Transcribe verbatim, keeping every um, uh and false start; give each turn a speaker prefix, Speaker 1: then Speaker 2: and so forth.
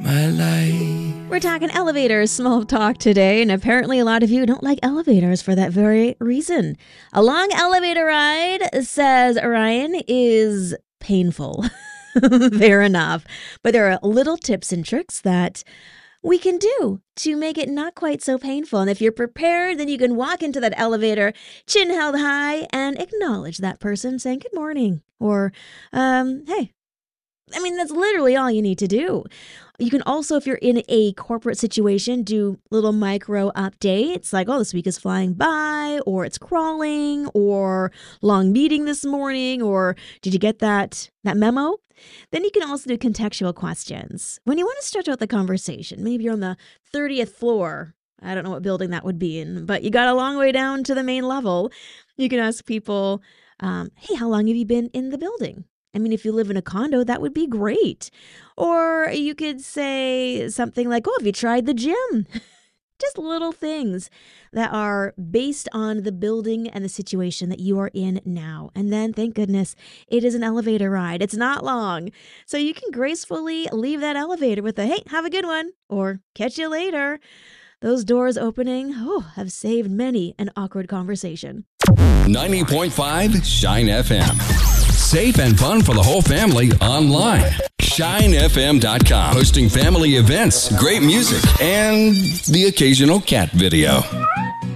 Speaker 1: my life.
Speaker 2: We're talking elevators, small talk today, and apparently a lot of you don't like elevators for that very reason. A long elevator ride, says Ryan, is painful. Fair enough. But there are little tips and tricks that we can do to make it not quite so painful. And if you're prepared, then you can walk into that elevator, chin held high, and acknowledge that person saying good morning or, um, hey. I mean, that's literally all you need to do. You can also, if you're in a corporate situation, do little micro updates like, oh, this week is flying by, or it's crawling, or long meeting this morning, or did you get that, that memo? Then you can also do contextual questions. When you want to start out the conversation, maybe you're on the thirtieth floor. I don't know what building that would be in, but you got a long way down to the main level. You can ask people, um, hey, how long have you been in the building? I mean, if you live in a condo, that would be great. Or you could say something like, oh, have you tried the gym? Just little things that are based on the building and the situation that you are in now. And then, thank goodness, it is an elevator ride. It's not long. So you can gracefully leave that elevator with a, hey, have a good one, or catch you later. Those doors opening, oh, have saved many an awkward conversation.
Speaker 1: ninety point five Shine F M. Safe and fun for the whole family online. shine f m dot com. Hosting family events, great music, and the occasional cat video.